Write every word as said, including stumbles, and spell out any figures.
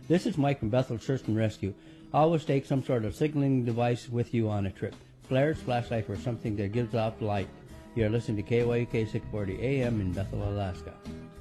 This is Mike from Bethel Search and Rescue. Always take some sort of signaling device with you on a trip. Flares, flashlight, or something that gives off light. You're listening to K Y U K six forty A M in Bethel, Alaska.